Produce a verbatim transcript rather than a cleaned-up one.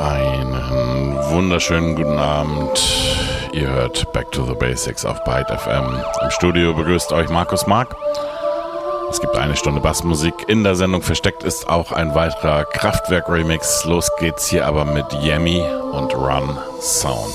Einen wunderschönen guten Abend. Ihr hört Back to the Basics auf Byte F M. Im Studio begrüßt euch Markus Mark. Es gibt eine Stunde Bassmusik. In der Sendung versteckt ist auch ein weiterer Kraftwerk-Remix. Los geht's hier aber mit Yemi und Run Sound.